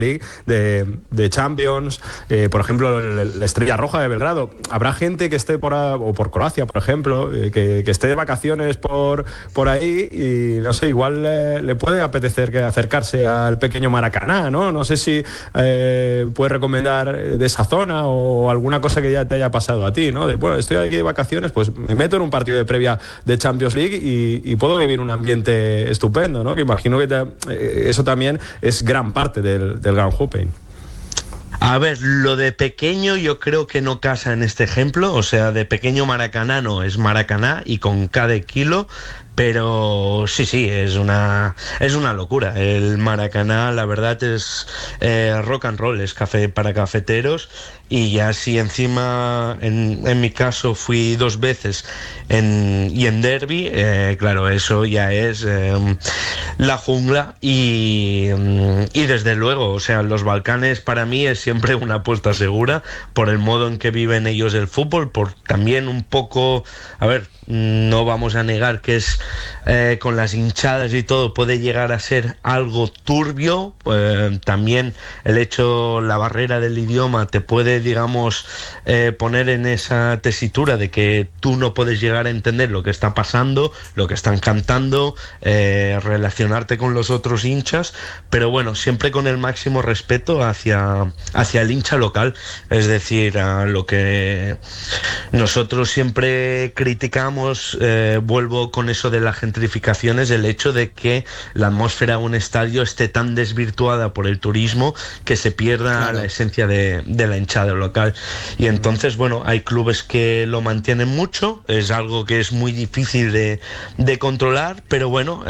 League, de Champions, por ejemplo, la Estrella Roja de Belgrado. Habrá gente que esté o por Croacia, por ejemplo, que esté de vacaciones por ahí y, no sé, igual le puede apetecer acercarse al pequeño Maracaná, ¿no? No sé si puedes recomendar de esa zona o alguna cosa que ya te haya pasado a ti, ¿no? Bueno, estoy aquí de vacaciones, pues me meto en un partido de previa de Champions League y puedo vivir un ambiente estupendo, ¿no? Que imagino que eso también es gran parte del Groundhopping. A ver, lo de pequeño yo creo que no casa en este ejemplo, o sea, de pequeño Maracaná no, es Maracaná y con cada kilo, pero sí, es una locura. El Maracaná, la verdad, es rock and roll, es café para cafeteros. Y ya si encima, en mi caso, fui 2 veces y en derbi, claro, eso ya es la jungla y desde luego, o sea, los Balcanes para mí es siempre una apuesta segura por el modo en que viven ellos el fútbol, por también un poco, a ver, no vamos a negar que es con las hinchadas y todo puede llegar a ser algo turbio, también el hecho, la barrera del idioma te puede, digamos, poner en esa tesitura de que tú no puedes llegar a entender lo que está pasando, lo que están cantando, relacionarte con los otros hinchas, pero bueno, siempre con el máximo respeto hacia el hincha local, es decir, a lo que nosotros siempre criticamos, vuelvo con eso de la gentrificación, es el hecho de que la atmósfera de un estadio esté tan desvirtuada por el turismo que se pierda la esencia de la hinchada local. Y entonces, bueno, hay clubes que lo mantienen mucho, es algo que es muy difícil de controlar, pero bueno,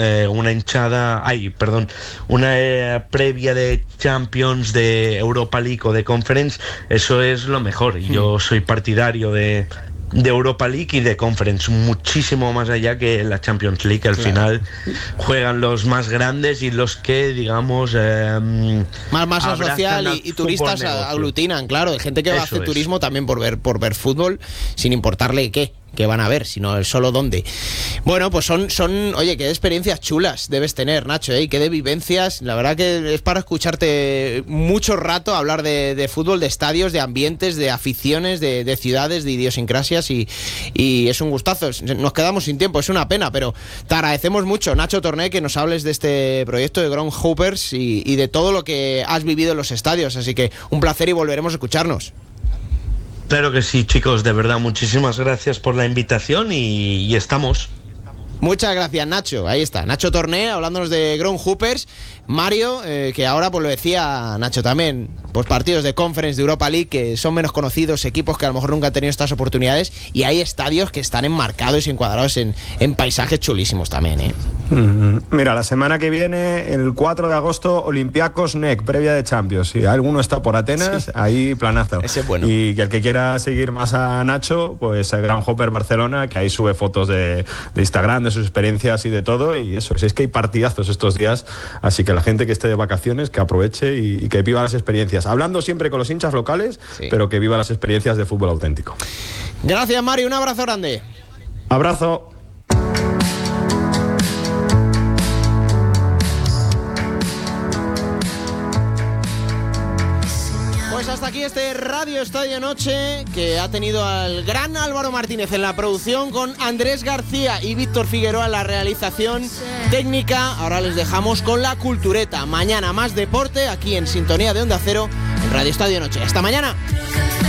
una previa de Champions, de Europa League o de Conference, eso es lo mejor. Y yo soy partidario de Europa League y de Conference, muchísimo más allá que la Champions League. Al final juegan los más grandes y los que, digamos, masa social y turistas aglutinan, claro, de gente que va a hacer turismo también por ver fútbol, sin importarle qué van a ver, sino solo dónde. Bueno, pues oye, qué experiencias chulas debes tener, Nacho, y qué de vivencias. La verdad que es para escucharte mucho rato hablar de fútbol, de estadios, de ambientes, de aficiones, de ciudades, de idiosincrasias, y es un gustazo. Nos quedamos sin tiempo, es una pena, pero te agradecemos mucho, Nacho Torné, que nos hables de este proyecto de Groundhoppers y de todo lo que has vivido en los estadios, así que un placer y volveremos a escucharnos. Claro que sí, chicos, de verdad, muchísimas gracias por la invitación y estamos. Muchas gracias, Nacho. Ahí está, Nacho Torné, hablándonos de Groundhoppers. Mario, que ahora, pues lo decía Nacho también, pues partidos de Conference, de Europa League, que son menos conocidos, equipos que a lo mejor nunca han tenido estas oportunidades, y hay estadios que están enmarcados y encuadrados en paisajes chulísimos también, ¿eh? Mira, la semana que viene, el 4 de agosto, Olympiacos NEC, previa de Champions. Si alguno está por Atenas, sí, ahí planazo. Ese es bueno. Y que el que quiera seguir más a Nacho, pues el Groundhopper Barcelona, que ahí sube fotos de Instagram, de sus experiencias y de todo, y eso, es que hay partidazos estos días, así que la gente que esté de vacaciones, que aproveche y que viva las experiencias, hablando siempre con los hinchas locales, sí, pero que viva las experiencias de fútbol auténtico. Gracias, Mario, un abrazo grande. Abrazo. Hasta aquí este Radio Estadio Noche, que ha tenido al gran Álvaro Martínez en la producción, con Andrés García y Víctor Figueroa en la realización técnica. Ahora les dejamos con la cultureta. Mañana más deporte aquí en sintonía de Onda Cero en Radio Estadio Noche. Hasta mañana.